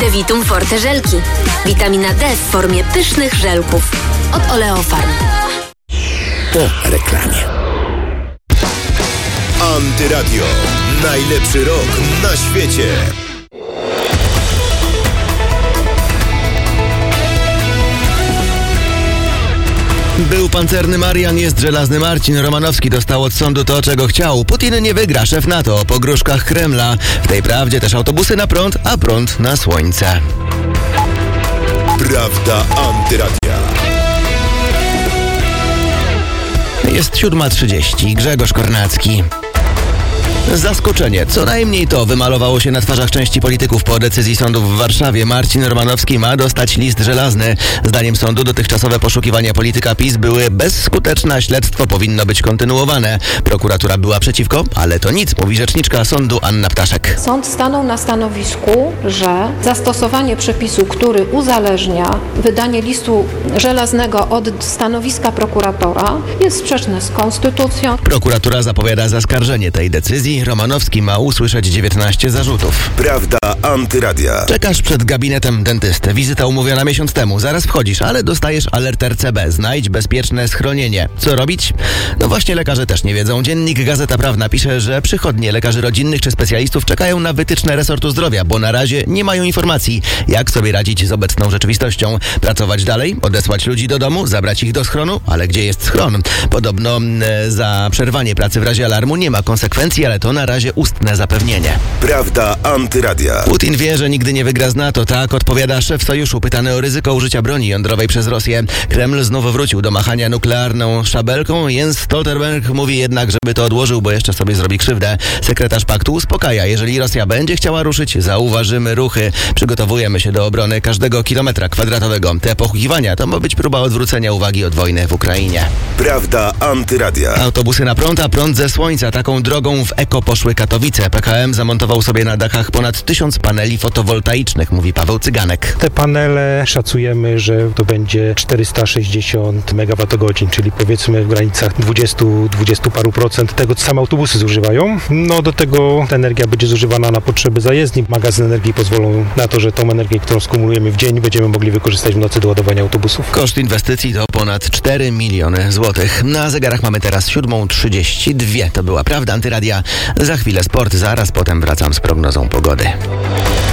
Devitum Forte żelki. Witamina D w formie pysznych żelków. Od Oleofarm. Po reklamie. Antyradio. Najlepszy rok na świecie. Był pancerny Marian, jest żelazny Marcin. Romanowski dostał od sądu to, czego chciał. Putin nie wygra, szef NATO po gruszkach Kremla. W tej prawdzie też autobusy na prąd, a prąd na słońce. Prawda Antyradia. Jest 7:30. Grzegorz Kornacki. Zaskoczenie, co najmniej to wymalowało się na twarzach części polityków po decyzji sądu w Warszawie. Marcin Romanowski ma dostać list żelazny. Zdaniem sądu dotychczasowe poszukiwania polityka PiS były bezskuteczne, a śledztwo powinno być kontynuowane. Prokuratura była przeciwko, ale to nic, mówi rzeczniczka sądu Anna Ptaszek. Sąd stanął na stanowisku, że zastosowanie przepisu, który uzależnia wydanie listu żelaznego od stanowiska prokuratora, jest sprzeczne z konstytucją. Prokuratura zapowiada zaskarżenie tej decyzji. Romanowski ma usłyszeć 19 zarzutów. Prawda Antyradia. Czekasz przed gabinetem dentysty. Wizyta umówiona miesiąc temu. Zaraz wchodzisz, ale dostajesz alert RCB. Znajdź bezpieczne schronienie. Co robić? No właśnie lekarze też nie wiedzą. Dziennik Gazeta Prawna pisze, że przychodnie lekarzy rodzinnych czy specjalistów czekają na wytyczne resortu zdrowia, bo na razie nie mają informacji, jak sobie radzić z obecną rzeczywistością. Pracować dalej, odesłać ludzi do domu, zabrać ich do schronu, ale gdzie jest schron? Podobno za przerwanie pracy w razie alarmu nie ma konsekwencji, ale to na razie ustne zapewnienie. Prawda Antyradia. Putin wie, że nigdy nie wygra z NATO, tak odpowiada szef sojuszu pytany o ryzyko użycia broni jądrowej przez Rosję. Kreml znów wrócił do machania nuklearną szabelką. Jens Stoltenberg mówi jednak, żeby to odłożył, bo jeszcze sobie zrobi krzywdę. Sekretarz paktu uspokaja, jeżeli Rosja będzie chciała ruszyć, zauważymy ruchy. Przygotowujemy się do obrony każdego kilometra kwadratowego. Te pochukiwania to ma być próba odwrócenia uwagi od wojny w Ukrainie. Prawda Antyradia. Autobusy na prąd, a prąd ze słońca. Taką drogą w eko poszły Katowice. PKM zamontował sobie na dachach ponad 1000 paneli fotowoltaicznych, mówi Paweł Cyganek. Te panele szacujemy, że to będzie 460 MWh, czyli powiedzmy w granicach 20 paru procent tego, co same autobusy zużywają. No do tego ta energia będzie zużywana na potrzeby zajezdni. Magazyny energii pozwolą na to, że tą energię, którą skumulujemy w dzień, będziemy mogli wykorzystać w nocy do ładowania autobusów. Koszt inwestycji to ponad 4 miliony złotych. Na zegarach mamy teraz 7:32. To była Prawda Antyradia. Za chwilę sport, zaraz potem wracam z prognozą pogody.